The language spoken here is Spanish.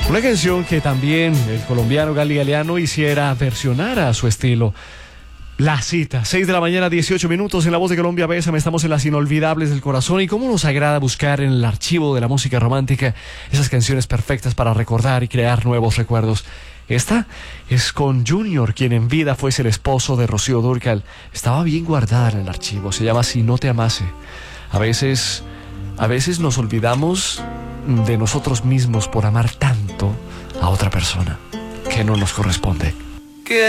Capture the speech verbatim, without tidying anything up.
Una canción que también el colombiano Gali Galeano hiciera versionar a su estilo. La Cita, seis de la mañana, dieciocho minutos, en La Voz de Colombia. Bésame, estamos en las inolvidables del corazón. Y cómo nos agrada buscar en el archivo de la música romántica esas canciones perfectas para recordar y crear nuevos recuerdos. Esta es con Junior, quien en vida fuese el esposo de Rocío Dúrcal. Estaba bien guardada en el archivo, se llama Si no te amase. A veces, a veces nos olvidamos de nosotros mismos por amar tanto a otra persona que no nos corresponde.